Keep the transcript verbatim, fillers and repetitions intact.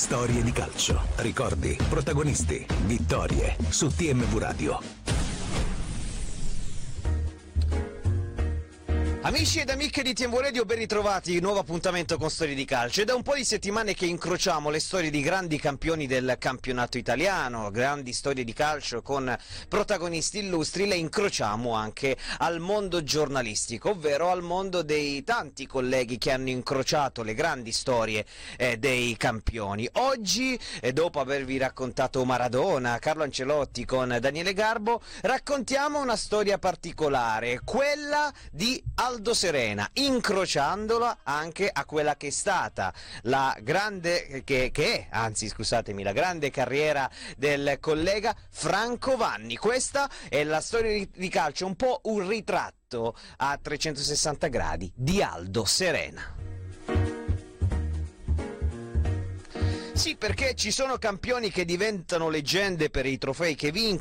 Storie di calcio, ricordi, protagonisti, vittorie su T M V Radio. Amici ed amiche di T M V Radio, ben ritrovati, nuovo appuntamento con Storie di Calcio. È da un po' di settimane che incrociamo le storie di grandi campioni del campionato italiano, grandi storie di calcio con protagonisti illustri, le incrociamo anche al mondo giornalistico, ovvero al mondo dei tanti colleghi che hanno incrociato le grandi storie eh, dei campioni. Oggi, eh, dopo avervi raccontato Maradona, Carlo Ancelotti con Daniele Garbo, raccontiamo una storia particolare, quella di Aldo Serena, incrociandola anche a quella che è stata la grande, che, che è, anzi scusatemi, la grande carriera del collega Franco Vanni. Questa è la storia di, di calcio, un po' un ritratto a trecentosessanta gradi di Aldo Serena. Sì, perché ci sono campioni che diventano leggende per i trofei che vincono,